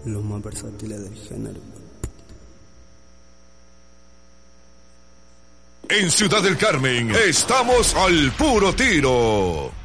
los más versátiles del género. En Ciudad del Carmen estamos al puro tiro.